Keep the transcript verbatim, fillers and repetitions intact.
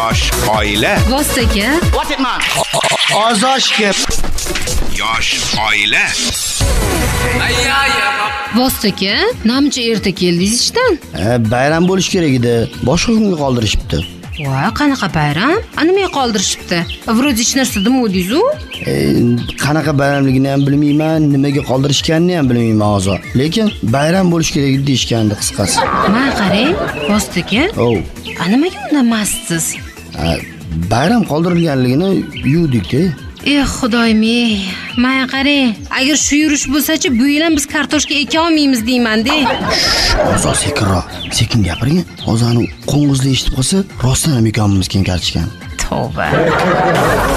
Yosh oila. Vostoka. What it man? Ozoshka. Yosh oila. Vostoka, namcha erta keldingiz ishdan? E, bayram bo'lish kerak edi. Boshqa kunga qoldirishibdi. Voy, qanaqa bayram? Animay qoldirishibdi. Vro'di hech narsa demodingiz-ku? E, qanaqa bayramligini ham bilmayman, nimaga qoldirishganini ham bilmayman hozir. Lekin bayram bo'lish kerak edi deyishgandi qisqasi. Mana qarang, Vostoka. Oh. Nimaga undan mastsiz? Bayram qoldirilganligini yuvdik-da. Eh, xudoyim-ey. Mana qarang, agar shu yurish bo'lsa-chi, bu yil ham biz kartoshka eka olmaymiz deyman-da. Hozir sekinroq, sekin gapiring. Hozir qo'ng'izli eshitib qolsa, rostdan ham ekanimizga kartishgan. Tavba.